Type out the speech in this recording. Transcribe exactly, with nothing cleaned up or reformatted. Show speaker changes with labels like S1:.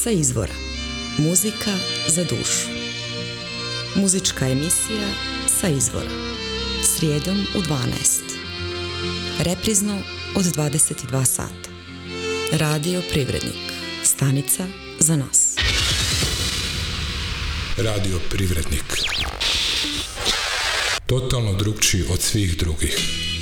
S1: Sa izvora. Muzika za dušu. Muzička emisija Sa izvora. Srijedom u dvanaest. Reprizno od dvadeset dva sata. Radio Privrednik. Stanica za nas.
S2: Radio Privrednik. Totalno drugčiji od svih drugih.